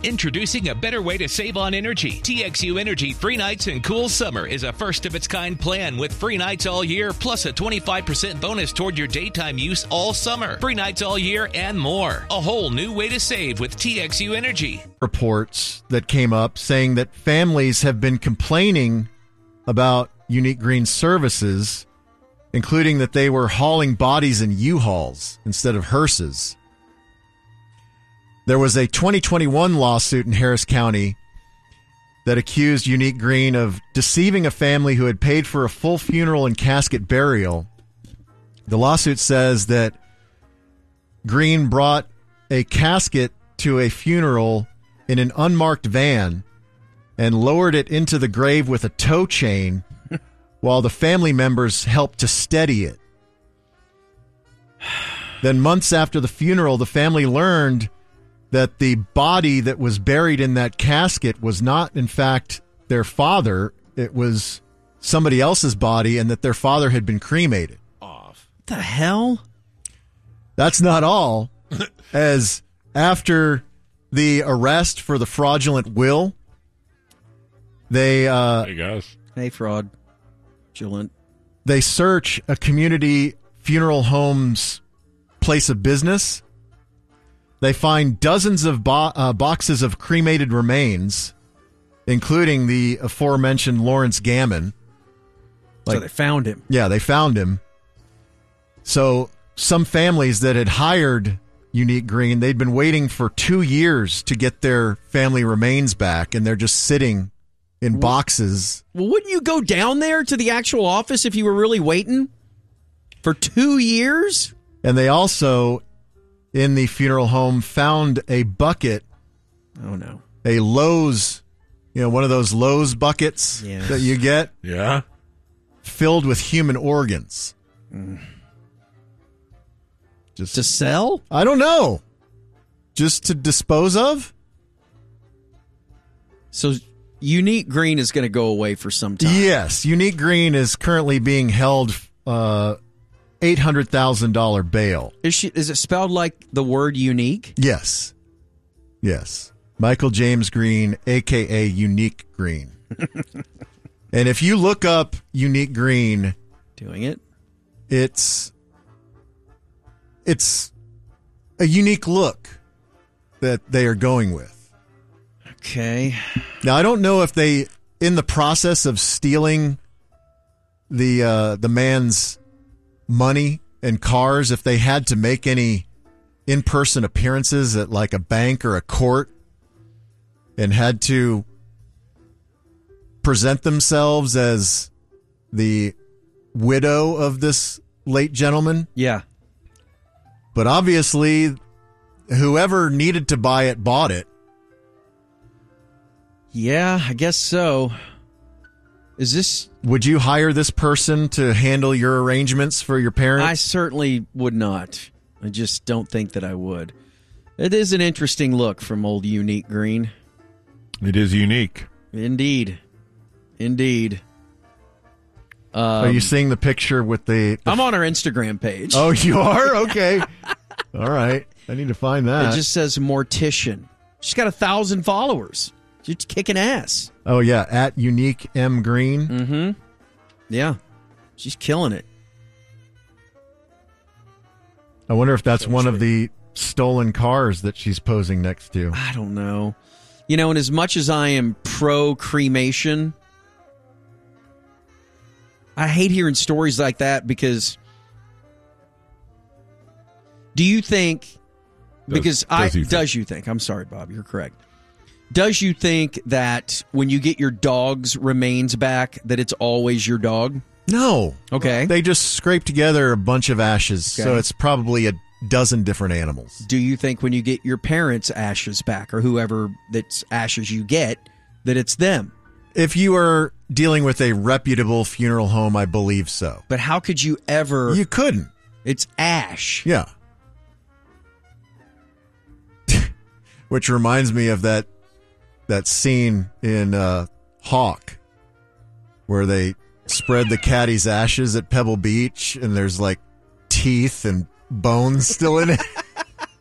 Introducing a better way to save on energy. TXU Energy Free Nights and Cool Summer is a first-of-its-kind plan with free nights all year, plus a 25% bonus toward your daytime use all summer. Free nights all year and more. A whole new way to save with TXU Energy. Reports that came up saying that families have been complaining about Unique Green services, including that they were hauling bodies in U-Hauls instead of hearses. There was a 2021 lawsuit in Harris County that accused Unique Green of deceiving a family who had paid for a full funeral and casket burial. The lawsuit says that Green brought a casket to a funeral in an unmarked van and lowered it into the grave with a tow chain while the family members helped to steady it. Then months after the funeral, the family learned that the body that was buried in that casket was not, in fact, their father. It was somebody else's body, and that their father had been cremated. Off. The hell? That's not all. As after the arrest for the fraudulent will, they Hey, guys. Hey, fraud. Julian. They search a community funeral home's place of business. They find dozens of boxes of cremated remains, including the aforementioned Lawrence Gammon. So they found him. Yeah, they found him. So some families that had hired Unique Green, they'd been waiting for 2 years to get their family remains back, and they're just sitting in boxes. Well, wouldn't you go down there to the actual office if you were really waiting for 2 years? And they also, in the funeral home, found a bucket. Oh, no. A Lowe's, one of those Lowe's buckets that you get. Yeah. Filled with human organs. Just to sell? I don't know. Just to dispose of? So Unique Green is going to go away for some time. Yes. Unique Green is currently being held $800,000 bail. Is it spelled like the word unique? Yes. Yes. Michael James Green, a.k.a. Unique Green. And if you look up Unique Green... Doing it? It's a unique look that they are going with. Okay. Now, I don't know if they, in the process of stealing the man's money and cars, if they had to make any in-person appearances at like a bank or a court and had to present themselves as the widow of this late gentleman. Yeah. But obviously, whoever needed to buy it bought it. Yeah, I guess so. Is this... Would you hire this person to handle your arrangements for your parents? I certainly would not. I just don't think that I would. It is an interesting look from old Unique Green. It is unique. Indeed. Are you seeing the picture with the... I'm on our Instagram page. Oh, you are? Okay. All right. I need to find that. It just says mortician. She's got 1,000 followers. She's kicking ass. Oh, yeah. At Unique M. Green. Mm-hmm. Yeah. She's killing it. I wonder if that's one of the stolen cars that she's posing next to. I don't know. And as much as I am pro-cremation, I hate hearing stories like that because do you think, does you think, I'm sorry, Bob, you're correct. Does you think that when you get your dog's remains back that it's always your dog? No. Okay. They just scrape together a bunch of ashes, Okay. so it's probably a dozen different animals. Do you think when you get your parents' ashes back or whoever that's ashes you get, that it's them? If you are dealing with a reputable funeral home, I believe so. But how could you ever... You couldn't. It's ash. Yeah. Which reminds me of that scene in Hawk where they spread the caddy's ashes at Pebble Beach and there's like teeth and bones still in it.